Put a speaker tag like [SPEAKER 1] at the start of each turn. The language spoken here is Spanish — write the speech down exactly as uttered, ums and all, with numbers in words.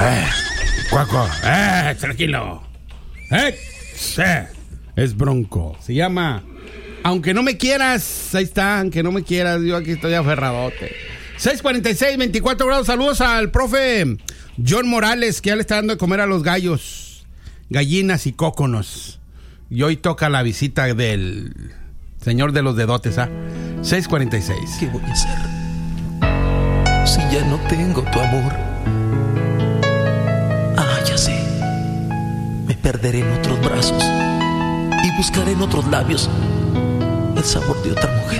[SPEAKER 1] Eh, Cuaco, eh, tranquilo. Eh, eh, es Bronco. Se llama Aunque no me quieras. Ahí está, aunque no me quieras. Yo aquí estoy aferradote. seis cuarenta y seis, veinticuatro grados. Saludos al profe John Morales, que ya le está dando de comer a los gallos, gallinas y cóconos. Y hoy toca la visita del señor de los dedotes, ¿ah? seis cuarenta y seis.
[SPEAKER 2] ¿Qué voy a hacer si ya no tengo tu amor? Ah, ya sé. Me perderé en otros brazos y buscaré en otros labios el sabor de otra mujer.